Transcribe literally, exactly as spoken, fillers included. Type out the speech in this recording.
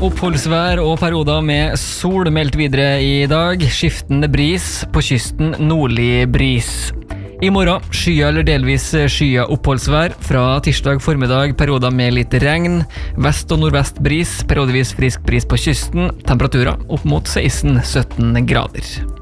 Oppholdsvær og perioder med sol meldt videre i dag. Skiftende bris, på kysten nordlig bris. I morgen skya eller delvis skya oppholdsvær. Fra tirsdag formiddag perioder med litt regn. Vest- og nordvest bris, periodevis frisk bris på kysten. Temperaturer opp mot seksten til sytten grader.